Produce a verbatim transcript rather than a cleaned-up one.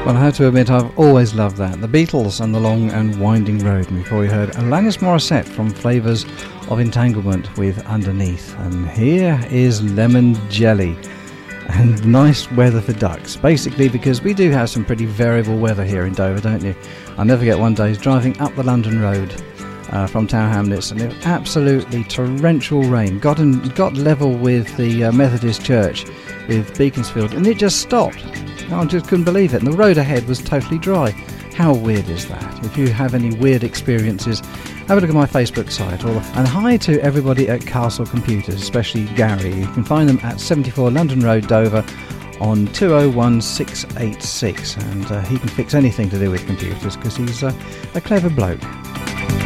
Well, I have to admit, I've always loved that. The Beatles and the Long and Winding Road. And before we heard Alanis Morissette from Flavours of Entanglement with Underneath. And here is Lemon Jelly. And nice weather for ducks. Basically because we do have some pretty variable weather here in Dover, don't you? I'll never get one day driving up the London Road uh, from Tower Hamlets, and it was absolutely torrential rain. Got, in, got level with the uh, Methodist Church with Beaconsfield, and it just stopped. I just couldn't believe it, and the road ahead was totally dry. How weird is that? If you have any weird experiences, have a look at my Facebook site. Or, and hi to everybody at Castle Computers, especially Gary. You can find them at seventy-four London Road, Dover, on two oh one six eight six, and uh, he can fix anything to do with computers because he's uh, a clever bloke.